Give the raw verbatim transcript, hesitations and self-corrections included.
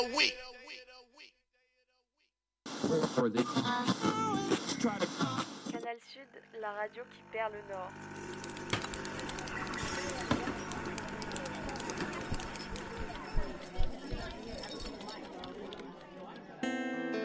Canal Sud, la radio qui perd le nord.